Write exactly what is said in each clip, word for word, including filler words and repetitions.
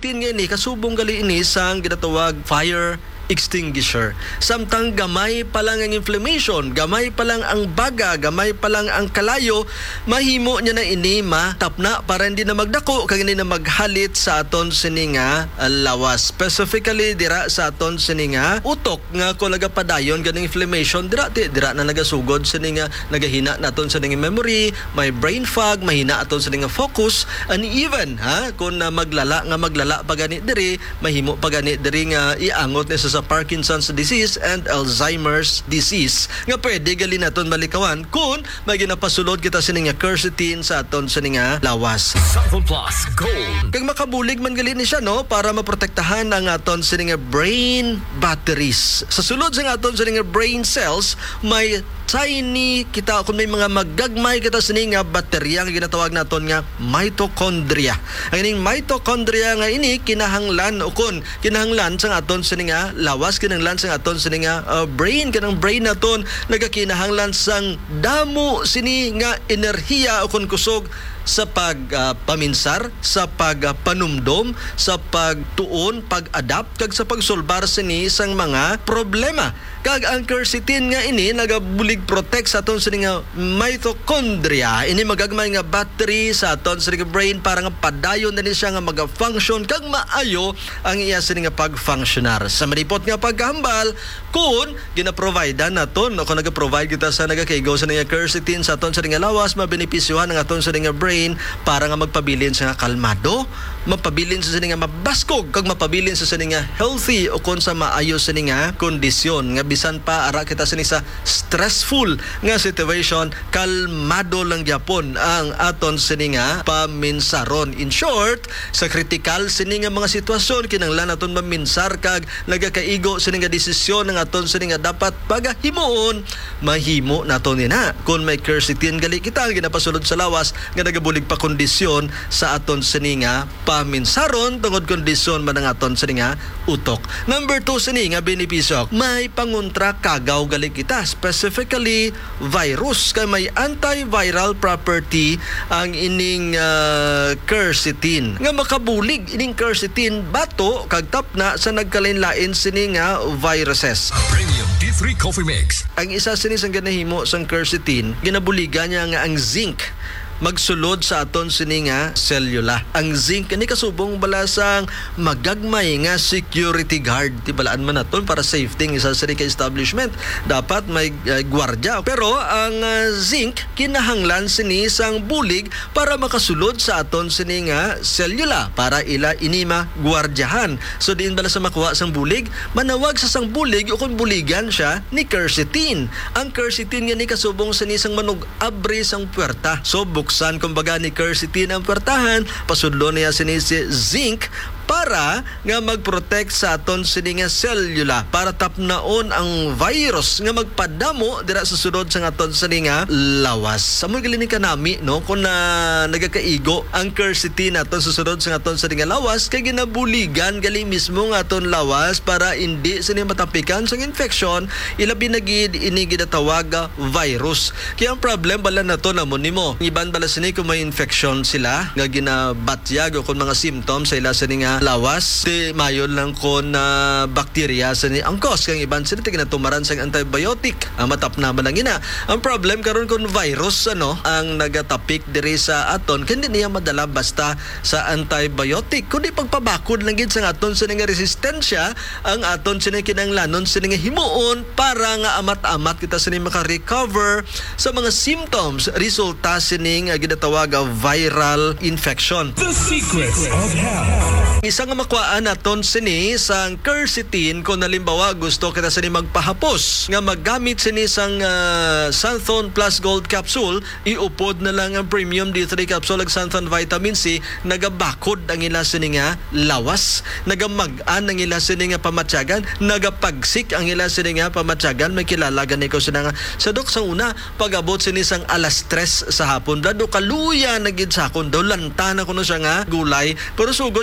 quercetin nga ini kasubong gali ini sang ginatawag fire extinguisher. Samtang gamay pa lang ang inflammation, gamay pa lang ang baga, gamay pa lang ang kalayo, mahimo niya na ini matapna para hindi na magdako kag hindi na maghalit sa aton sini nga lawas. Specifically dira sa aton sini nga utok nga kung nagapadayon ganing inflammation dira ti dira na nagasugod sini nga nagahina naton sini nga memory, may brain fog, mahina aton sini nga focus, and even ha kung na maglala nga maglala pa gani diri, mahimo pa gani diri nga iangot ni sa Parkinson's disease and Alzheimer's disease nga pwede gali naton malikawan kung may ginapasulod kita sini nga quercetin sa aton sini nga lawas. Cycle Plus Gold. Kag makabulig man gali ni siya no para maprotektahan ang aton sini nga brain batteries. Sa sulod sa aton sini nga brain cells may tiny kita kung may mga magagmay kita sini nga baterya nga ginatawag naton nga mitochondria. Ang ining mitochondria nga ini kinahanglan o kun kinahanglan sa aton sini nga lawas, kinahanglan sa aton sini nga uh, brain, kanang brain naton nagakinahanglan sang damo sini nga enerhiya o kun kusog sa pagpaminsar, uh, sa pagpanumdom, uh, sa pagtuon, pag-adapt, kag sa pagsolbar sini sang mga problema. Kag ang quercetin nga ini nagabulig protect sa aton sini nga mitochondria. Ini magagmay nga battery sa aton sini nga brain para nga padayon na ni siya nga maga-function kag maayo ang iya sini nga pag-functionar. Sa malipot nga pagkahambal, kung gina-provide naton o kung naga-provide kita sa nagakaigo sa nga quercetin sa aton sini nga lawas, mabenepisyohan ang aton sini nga brain para nga magpabilin sa nga kalmado, mapabilin sa sini nga mabaskog, kag mapabilin sa sini nga healthy o kung sa maayo sini nga kondisyon nga bisan pa ara kita sini sa stressful nga situation, kalmado lang gyapon ang aton sini nga paminsaron. In short, sa critical sini nga mga sitwasyon kinahanglan naton maminsar kag nagakaigo sini nga desisyon ng aton sini nga dapat pagahimuon, mahimo naton nina kung may quercetin gali kita ginapasulod sa lawas nga nagabulig pa kondisyon sa aton sini nga paminsaron tungod kondisyon man ang aton sini nga utok. Number two sini nga benepisyo, may pangontra kagaw gali kita, specifically virus, kay may antiviral property ang ining uh, quercetin nga makabulig ining quercetin bato kag tapna sa nagkalain-lain sini nga viruses. Premium D three Coffee Mix. Ang isa sini sang ganahimo sang quercetin ginabuligan niya nga ang zinc magsulod sa aton sini nga selula. Ang zinc ni kasubong bala sang magagmay nga security guard. Di balaan man naton para safety ng isa sini ka establishment. Dapat may uh, gwardiya. Pero ang uh, zinc kinahanglan sini sang bulig para makasulod sa aton sini nga selula para ila inima gwardyahan. So diin bala sa makuha sang bulig, manawag sa sang bulig o kung buligan siya ni quercetin. Ang quercetin nga ni kasubong sini sang manug abri sang puwerta. So buksan kumbaga ni quercetin ang puwertahan, pasudlo niya sini si zinc para nga mag-protect sa aton sini nga selula para tapnaon ang virus nga magpadamo dira sa sunod sa aton sini nga lawas. Sa mga gali ni kanami no kung na nagakaigo ang quercetin aton sa sunod sa aton sini nga lawas kay ginabuligan gali mismo nga aton lawas para hindi sini matapikan sa infection, ilabi na gid ini ginatawag virus. Kaya ang problem bala nato namon nimo iban bala sini kung may infection sila nga ginabatyag o kung mga symptoms sa ila sini nga lawas, di mayon lang ko na bakterya sa ni ang cause kang iban sila tigna tumaran sa antibiotic ang matapna man lang ina. Ang problem karon kung virus ano ang nagatapik diri sa aton kundi niya madala basta sa antibiotic kundi pagpabakod lang gid sa aton sa nga resistensya ang aton sini kinahanglanon sini nga himuon para nga amat-amat kita sini maka-recover sa mga symptoms resulta sini nga ginatawag viral infection. The Secrets of Health. Isa nga makuhaan naton sini sang quercetin kung nalimbawa gusto kita sini magpahapos nga maggamit sini sang uh, Santhon Plus Gold Capsule, iupod na lang ang Premium D three Capsule ag Santhon Vitamin C, nagabakod ang ila sini nga lawas, nagamag-an ang ila sini nga pamatyagan, nagapagsik ang ila sini nga pamatyagan. May kilala gani ko sina nga sa dok sang una pag-abot sini sang alas tres sa hapon dado kaluya nagid sa akon daw lanta na kuno siya nga gulay pero sugod nga naginom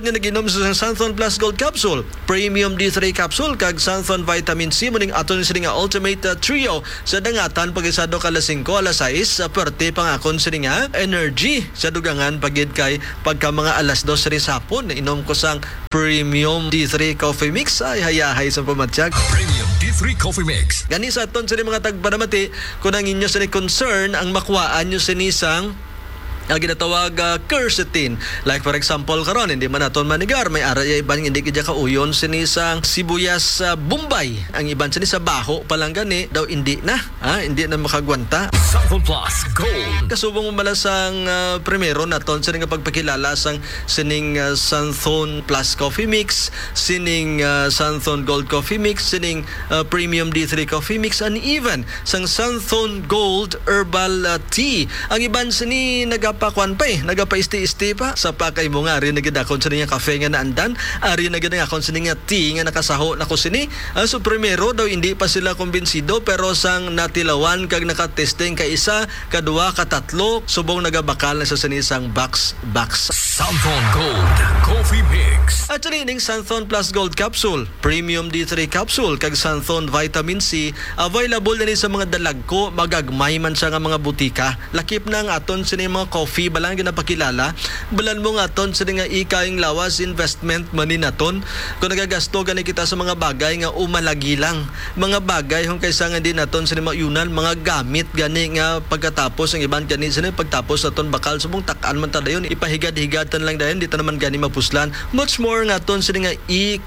Premium sa Santhon Plus Gold Capsule, Premium D three Capsule, kag Santhon Vitamin C, muning aton sini nga Ultimate uh, Trio sa dangatan pagisado ka alas singko, alas sais, uh, perte pangakon sini nga energy sa dugangan pagid kay pagka mga alas dos rin sapon, inom ko sang Premium D three Coffee Mix, ay hayahay sa pamatsyag. Premium D three Coffee Mix. Gani sa aton sini mga tagpanamati, kung ang inyo sini concern, ang makuhaan nyo sinisang ang ginatawag uh, quercetin. Like for example karon hindi man naton manigar, may ara iban hindi kidya kauyon sinisang sibuyas uh, Bombay. Ang iban sini sa baho pa lang gani daw hindi na, ha? Hindi na makagwanta. Santhon Plus Gold. Kasubong mo malasang uh, primero naton sining nga pagpakilala sang sining uh, Santhon Plus Coffee Mix, sining uh, Santhon Gold Coffee Mix, sining uh, Premium D three Coffee Mix, and even sang Santhon Gold Herbal uh, Tea. Ang iban sini nagapakwan pa eh, nagapaisti-isti pa sa pakay mo nga rin nagidakon sa niya kafe nga naandan, ari nagidakon sa niya tea nga nakasaho na ko sini. Uh, so primero daw hindi pa sila kumbinsido, pero sang natilawan kag nakatesting ka isa, kadua, katatlo, subong nagabakal na sa sinisang box box. Santhon Gold Coffee Mix. At sa ning Santhon Plus Gold Capsule, Premium D three Capsule, kag Santhon Vitamin C, available na ni sa mga dalagko, magagmay man siya nga mga butika. Lakip na ang aton sa mga coffee, balang ginapakilala, balan mo nga aton sa nga ikaing lawas, investment manin naton. Kung nagagasto gani kita sa mga bagay nga umalagi lang, mga bagay kung kaysa nga din naton sa mga yunan, mga gamit gani nga pagkatapos ang iban gani sa pagtapos naton bakal subong takaan man ta dayon, ipahigad-higatan lang dayon, dito naman gani mapuslan. Much more nga aton sa nga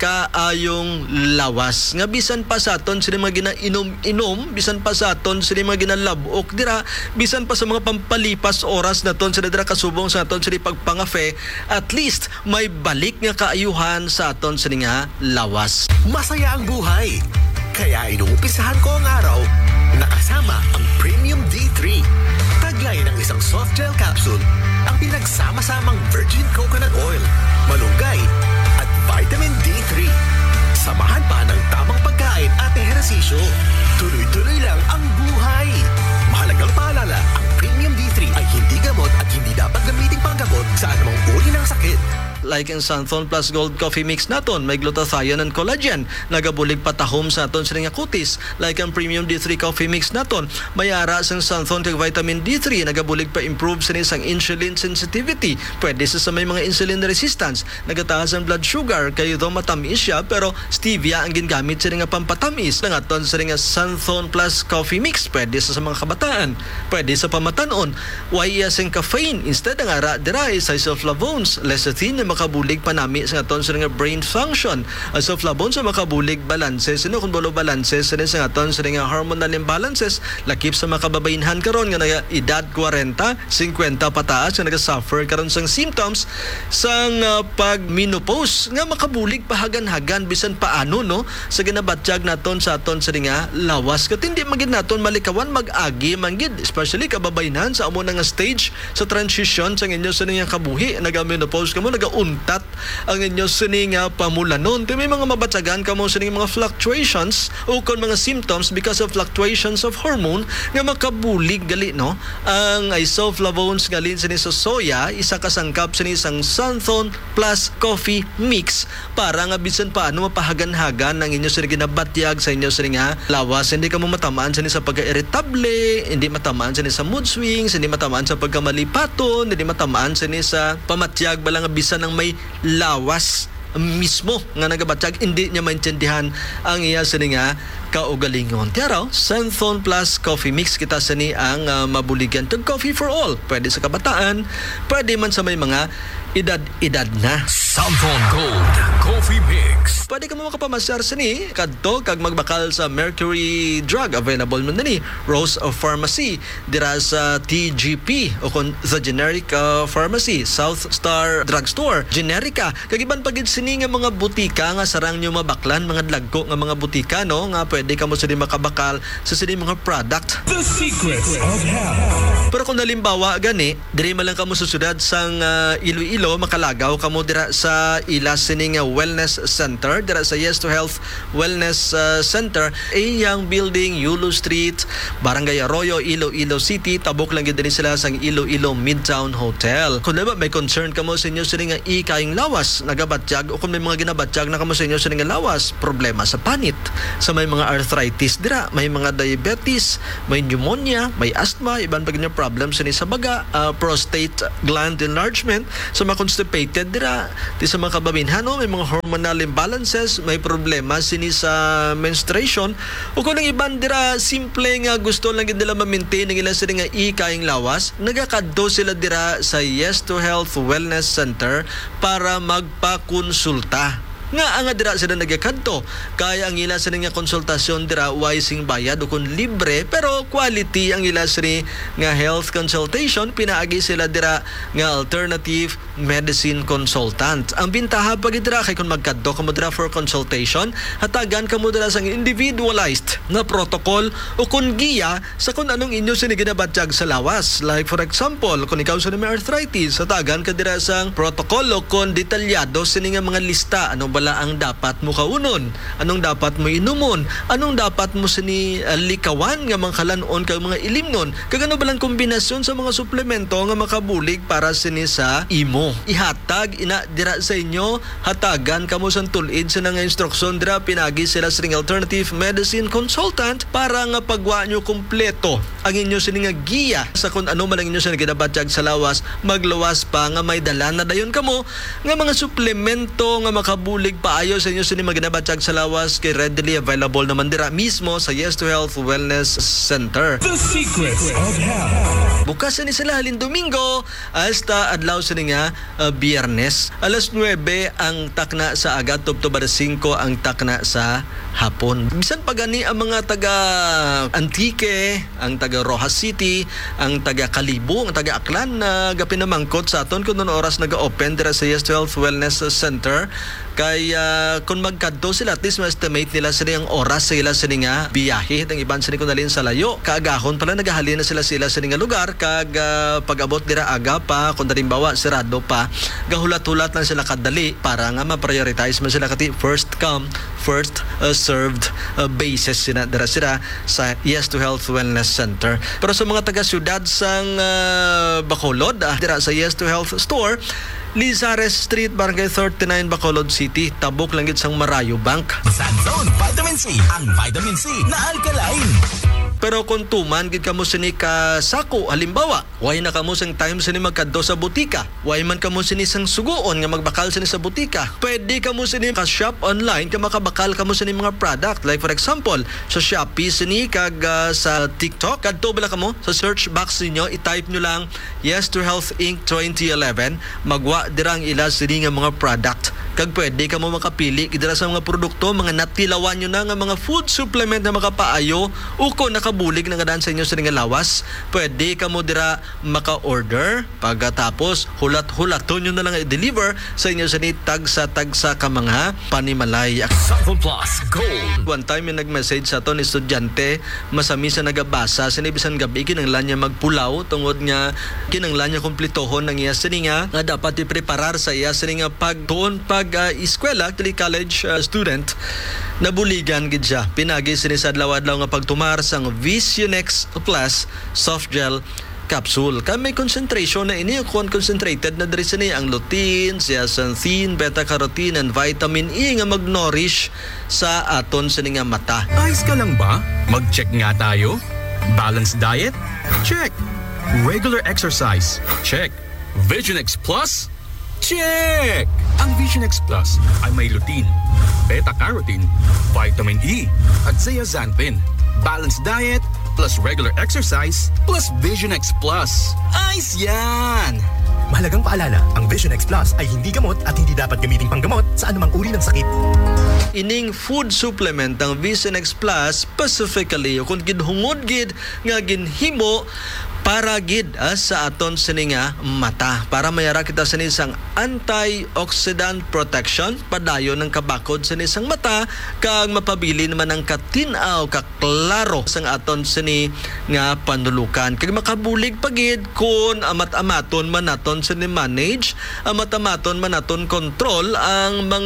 ikaayong lawas nga bisan pa sa aton sa mga ginainom-inom, bisan pa sa aton sa mga ginalabok dira, bisan pa sa mga pampalipas oras naton sa dira kasubong sa aton sa pagpangafe, at least may balik nga kaayuhan sa aton sa nga lawas. Masaya ang buhay. Kaya inuumpisahan ko ang araw nakasama ang Premium D three. Taglay ng isang soft gel capsule, ang pinagsama-samang virgin coconut oil, malunggay, at vitamin D three. Samahan pa ng tamang pagkain at ehersisyo. Tuloy-tuloy lang ang buhay. Mahalagang paalala, ang Premium D three ay hindi gamot at hindi dapat gamitin panggamot sa anumang uri ng sakit. Like ang Santhon Plus Gold Coffee Mix naton, may glutathione and collagen, nagabulig patahom sa aton sa nga kutis. Like ang Premium D three Coffee Mix naton, may ara sang Santhon kag vitamin D three, nagabulig pa improve sa isang insulin sensitivity. Pwede sa sa may mga insulin resistance, nagataas ang blood sugar, kayo daw matamis siya, pero stevia ang gingamit sa nga pampatamis. Lang aton sa nga Santhon Plus Coffee Mix, pwede sa, sa mga kabataan, pwede sa pamatanon. Why sing caffeine? Instead ang ara dira is isoflavones, lecithin na makabulig panami sa aton sa nga brain function. Isoflavones sa makabulig balances, sino kung bolo balances sa nga aton sa nga hormonal imbalances, lakip sa makababainhan karon nga naga edad forty, fifty pataas nga naga-suffer karon sang symptoms sang uh, pag-menopause nga makabulig pahagan-hagan bisan paano no sa ginabatyag naton sa aton sa nga lawas. Kat hindi magid naton malikawan mag-agi manggid, especially kababainhan sa amo na nga stage sa transition sa inyo sa nga kabuhi, naga-menopause kamo, naga untat ang inyo sining nga pamulanon. May mga mabatsagan kamo sining mga fluctuations o kon mga symptoms because of fluctuations of hormone nga makabulig gali no. Ang isoflavones galin sini sa soya, isa kasangkap sini sang Santhon Plus Coffee Mix para nga bisan paano mapahagan-hagan ang inyo sining ginabatyag sa inyo sining nga lawas. Hindi ka mo matamaan sini sa pagka-irritable, hindi matamaan sini sa mood swings, hindi matamaan sa pagkamalipaton, hindi matamaan sini sa pamatyag balang bisan ng may lawas mismo nga nagabatyag, hindi niya maintindihan ang iya sini nga kaugalingon. Tiaraw, Santhon Plus Coffee Mix kita sini ang uh, mabuligan tag coffee for all. Pwede sa kabataan, pwede man sa may mga edad-edad na. Santhon Gold Coffee Mix. Pwede ka mo makapamasar sini kadto kag magbakal sa Mercury Drug, available man ni Rose of Pharmacy dira sa T G P o kon the generic uh, pharmacy, South Star Drugstore, Generica. Kag iban pagid sini nga mga butika nga sarang nyo mabaklan, mga dlagko nga mga butika no nga pwede ka mo sini makabakal sa sini mga product. The Secrets of Health. Pero kung nalimbawa gani, diri man lang kamo sa syudad sang uh, Iloilo, makalagaw kamo dira sa ila sini nga wellness center dira sa Yes to Health Wellness uh, Center, iyang building, Yulo Street, Barangay Arroyo, Iloilo City. Tabok lang gid din sila sa Iloilo Midtown Hotel. Kung diba may concern kamo sa inyo sa nga ikaing lawas nagabatyag o kung may mga ginabatyag na kamo sa inyo sa nga lawas, problema sa panit, sa may mga arthritis dira, may mga diabetes, may pneumonia, may asthma, iban pa ganyan problems sa baga, uh, prostate gland enlargement, sa mga constipated dira, di sa mga kabaminhano, may mga hormonal imbalances, may problema sini sa menstruation, o kung ang iban dira simple nga gusto lang gid nila ma-maintain ang ilang sila nga ikaing lawas, nagakadto sila dira sa Yes to Health Wellness Center para magpakonsulta. Nga ang dira sila nagakadto, kaya ang ila sila nga konsultasyon dira wising bayad o kung libre, pero quality ang ila sila nga health consultation, pinaagi sila dira nga alternative medicine consultant. Ang bintaha pag dira kay kung magkadto ka mo dira for consultation, hatagan ka mo dira sang individualized na protocol o kung giya sa kung anong inyo sila ginabatyag sa lawas. Like for example, kung ikaw sa may arthritis, hatagan ka dira sang protocol o kung detalyado sila nga mga lista, ano bala ang dapat mo kaunon, anong dapat mo inumon, anong dapat mo sini uh, likawan nga mga kalanon kag mga ilimnon, kagano balang kombinasyon sa mga suplemento nga makabulig para sini sa imo. Ihatag ina dira sa inyo, hatagan kamo sa tulid sa nga instruksyon dira, pinagi sila sa alternative medicine consultant para nga pagwa nyo kompleto ang inyo sini nga giya sa kung ano man ang inyo sa ginabatyag sa lawas, maglawas pa nga may dala na dayon kamo nga mga suplemento nga makabulig paayo sa inyo sini maginabatyag sa lawas, kay readily available naman dira mismo sa Yes to Health Wellness Center. The secrets of health. Bukas ni sila halin Domingo hasta adlaw sa nga uh, Biyernes. Alas nuwebe ang takna sa aga, tubtob alas singko ang takna sa hapon. Bisan pa gani ang mga taga Antique, ang taga Rojas City, ang taga Kalibo, ang taga Aklan na gapinamangkot sa aton kung noon oras naga-open dira sa Yes to Health Wellness Center. Kaya kung magkadto sila, at least ma-estimate nila sila yung oras sila sila nga biyahe. Ang iban sila kung nalin sa layo. Kaagahon pala nagahalin na sila sila sila nga lugar. Kag uh, pag-abot dira aga pa, kung dalimbawa sirado pa, gahulat-hulat lang sila kadali para nga ma-prioritize man sila kati first come, first uh, served uh, basis sila dira sila sa Yes to Health Wellness Center. Pero sa mga taga-syudad sang uh, Bacolod, uh, dira sa Yes to Health Store, Lizares Street, Barangay thirty-nine, Bacolod City. Tabok lang gid sang Marayo Bank. Sunzone Vitamin C, ang vitamin C na alkaline. Pero kung tuman gid kamo sini ka sako, halimbawa, way na kamo sang time sini magkadto sa butika, way man kamo sini sang suguon nga magbakal sini sa butika, pwede kamo sini ka shop online ka makabakal kamo sini mga product. Like for example, sa Shopee sini kag uh, sa TikTok, kadto bala kamo sa search box niyo, i-type nyo lang Yes to Health Incorporated twenty eleven, magwa dirang ila sini nga mga product. Kag pwede kamo makapili idara sa mga produkto, mga natilawan nyo na nga mga food supplement na makapaayo uko nakabulig na nga sa inyo sa nga lawas. Pwede kamo dira maka-order, pagkatapos hulat-hulaton nyo na lang i-deliver sa inyo sa ni tagsa-tagsa ka mga panimalay. Southern Plus Gold. One time yung nag-message sa ato ni estudyante, masami sa nagabasa, sinibisan gabi kinanglan niya magpulaw tungod nga kinanglan niya kumplitohon ng iya sini nga nga dapat i-preparar sa iya sini nga pag tuon pag uh, eskwela, actually college uh, student, nabuligan gid siya. Pinagi sini sa adlaw-adlaw nga pagtumar sang Visionex Plus soft gel capsule. Kaya may concentration na ini kung concentrated na diri sini ang lutein, zeaxanthin, beta-carotene, and vitamin E nga mag-nourish sa aton sini nga mata. Ayos ka lang ba? Mag-check nga tayo. Balanced diet? Check. Regular exercise? Check. Vision X Plus? Check! Ang Vision X Plus ay may lutein, beta-carotene, vitamin E, at zeaxanthin. Balanced diet plus regular exercise plus Vision X Plus. Ayos yan! Mahalagang paalala, ang Vision X Plus ay hindi gamot at hindi dapat gamiting panggamot sa anumang uri ng sakit. Ining food supplement ang Vision X Plus specifically kung gidhungod gid nga ginhimo para gid ah, sa aton sini nga mata, para mayara kita sa isang antioxidant protection padayon ng kabakod sa isang mata kag mapabili naman ang katinaw kaklaro sang aton sini nga panulukan kag makabulig pagid kun amat-amaton man naton sini manage, amat-amaton man naton control ang mga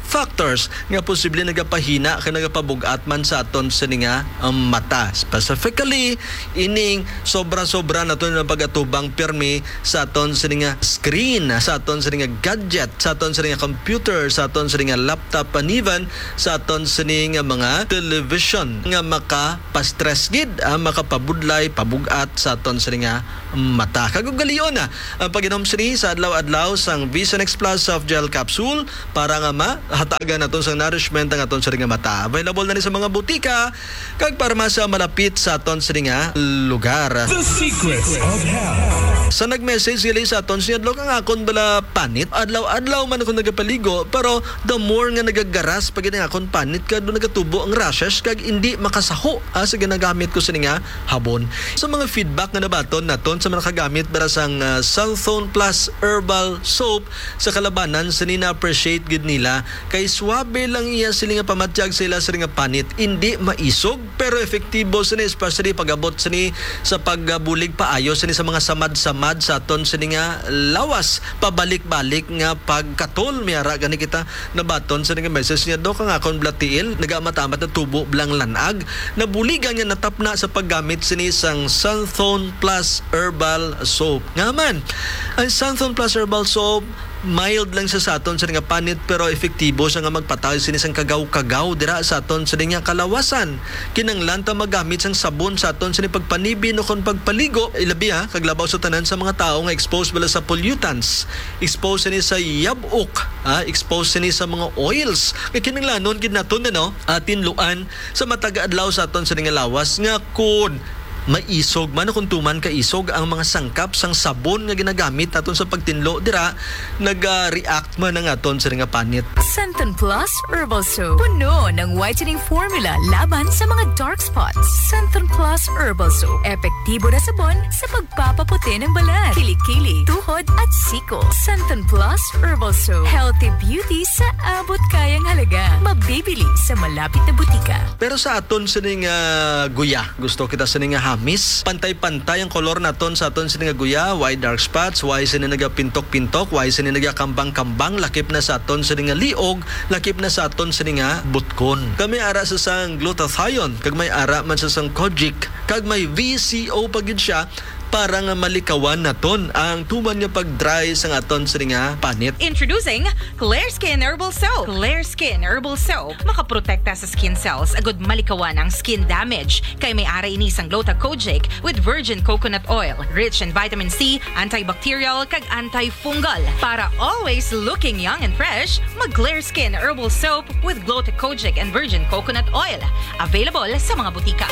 factors nga posible nagapahina ka nagapabugat man sa aton sa nga um, mata. Specifically, ining sobra-sobra na ito na pag-atubang pirmi sa aton sa nga screen, sa aton sa nga gadget, sa aton sa nga computer, sa aton sa nga laptop, and even sa aton sa nga mga television nga makapastress gid, ah, makapabudlay, pabugat sa aton sa nga mata. Kagugaliyon na ang pag-inom sini sa adlaw-adlaw sang Vision X Plus Soft Gel Capsule para nga mahatagan naton sa nourishment ang aton sa nga mata. Available na ni sa mga butika kag parmasya malapit sa aton sa nga lugar. The secrets of health. Sa nag-message gali sa aton siya adlaw ang akon bala panit. Adlaw-adlaw man ako nagapaligo pero the more nga nagagaras pag nga akon panit kad do nagatubo ang rashes kag hindi makasaho ah, sa ginagamit ko sa nga habon. Sa mga feedback nga nabaton naton sa mga kagamit para sang uh, Sunzone Plus Herbal Soap sa kalabanan sa nina-appreciate gid nila kay swabe lang iya sila nga pamatyag sila sa nga panit hindi maisog pero efektibo sa ni especially pag-abot sa ni sa pagbulig paayo sa ni sa mga samad-samad sa aton sa ni nga lawas pabalik-balik nga pagkatol miyara gani kita nabaton sa ni nga message niya do kang akon blatiil nagamatamat na tubo blang lanag nabuligan niya natapna sa paggamit sa ni sang Sunzone Plus Herbal Soap. Nga man, ang Sunzone Plus Herbal Soap, mild lang siya sa aton sa nga panit pero efektibo siya nga magpatay sinisang kagaw-kagaw dira sa aton sa nga kalawasan. Kinanglan ta magamit sang sabon sa aton sa ni pagpanibi no kon pagpaligo ilabi ha kaglabaw sa tanan sa mga tao nga exposed bala sa pollutants, exposed ni sa yabok, ha, exposed ni sa mga oils. Kay kinanglanon gid naton no atin luan sa mataga adlaw sa aton sa nga lawas nga kun maisog man kung tuman ka isog ang mga sangkap sang sabon nga ginagamit naton sa pagtinlo dira nag-react man ang aton sa nga panit. Centon Plus Herbal Soap. Puno ng whitening formula laban sa mga dark spots. Centon Plus Herbal Soap. Epektibo na sabon sa pagpapaputi ng balat, kilikili, tuhod at siko. Centon Plus Herbal Soap. Healthy beauty sa abot kayang halaga. Mabibili sa malapit na butika. Pero sa aton sa nga guya, gusto kita sa nga hamis, pantay-pantay ang kolor naton sa aton sa nga guya, why dark spots, why sini nagapintok-pintok, why sini nagakambang-kambang, lakip na sa aton sa nga liog, lakip na sa aton sa nga butkon. Kami ara sa sang glutathione, kag may ara man sa sang kojic, kag may V C O pagid siya para nga malikawan naton ang tuman nga pag-dry sa aton sa nga panit. Introducing Clear Skin Herbal Soap. Clear Skin Herbal Soap makaprotekta sa skin cells agud malikawan ang skin damage kay may ara ini sang Glutacogic with virgin coconut oil, rich in vitamin C, antibacterial kag antifungal. Para always looking young and fresh, mag Clear Skin Herbal Soap with Glutacogic and virgin coconut oil. Available sa mga butika.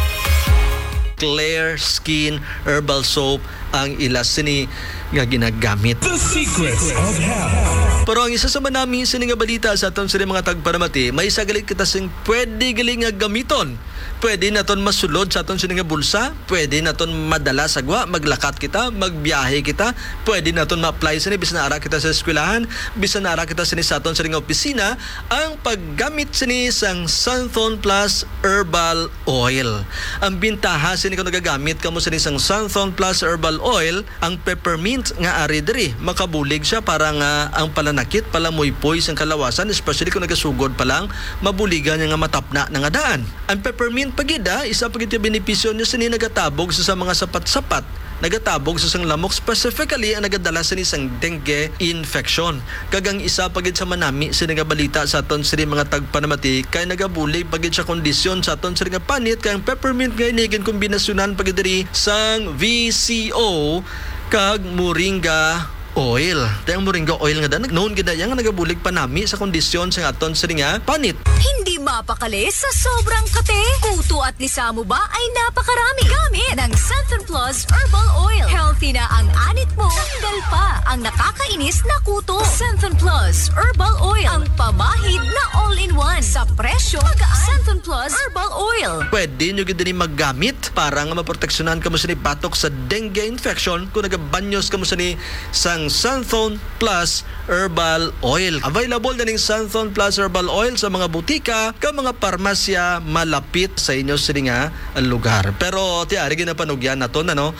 Clear Skin Herbal Soap ang ila sini nga ginagamit. The secrets of health. Pero ang isa sa manami sini nga balita sa aton sini mga tagparamati, may isa galit kita sing pwede galing nga gamiton. Pwede naton masulod sa aton sini nga bulsa, pwede naton madala sa gwa, maglakat kita, magbiyahe kita, pwede naton ma-apply sini bisan ara kita sa eskwelahan, bisan ara kita sini sa aton sini nga opisina, ang paggamit sini sang Sunzone Plus Herbal Oil. Ang bintaha sini kung nagagamit kamo sini sang Sunzone Plus Herbal Oil, ang peppermint nga ari diri makabulig siya para nga ang palanakit palamuypoy sang kalawasan, especially kung nagasugod pa lang mabuligan nga matapna nga daan. Ang peppermint pagida isa pagid yung benepisyo niya sini nagatabog sa, sa mga sapat-sapat, nagatabog sa sang lamok, specifically ang nagadala sa isang dengue infection. Kagang isa pagid sa manami sini nga balita sa aton sini mga tagpanamati kay nagabulig pagid sa kondisyon sa aton sini nga panit kay ang peppermint nga inigin kombinasyonan pagid diri sang V C O kag moringa oil. Tayang moringa oil nga dan known gid yang nagabulig panami sa kondisyon sa aton sini nga panit. Hindi mapakali sa sobrang kate. Kuto at lisa mo ba ay napakarami. Gamit ng Centon Plus Herbal Oil. Healthy na ang anit mo. Tanggal pa ang nakakainis na kuto. Centon Plus Herbal Oil. Ang pamahid na all-in-one. Sa presyo, magaan. Centon Plus Herbal Oil. Pwede nyo gid din maggamit para nga maproteksyonan kamo sa ni batok sa dengue infection kung nagabanyos kamo sa ni sang Sunzone Plus Herbal Oil. Available na ning Sunzone Plus Herbal Oil sa mga butika ka mga parmasya malapit sa inyo sa nga lugar. Pero tiari ginapanugyan naton ano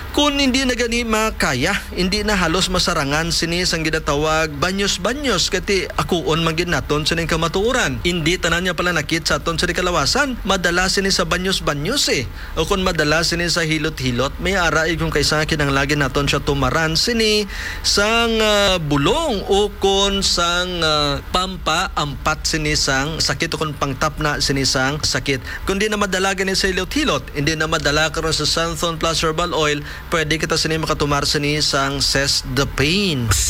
Kung hindi na gani makaya, hindi na halos masarangan sini sang ginatawag banyos-banyos kati akuon man gid naton sining kamatuoran. Hindi tanan niya pala nakit sa aton sa kalawasan, madala sini sa banyos-banyos eh. O kung madala sini sa hilot-hilot, may araig kung kaysa kinanglagin naton siya tumaran sini sang ah, bulong o kung sang ah, pampa ampat sini sang sakit o kung pangtap na sini sang sakit. Kung di na madala gani sa hilot-hilot, hindi na madala karon sa Santhon Plus Herbal Oil, pwede kita sini makatumar sini sang Cess the Pain.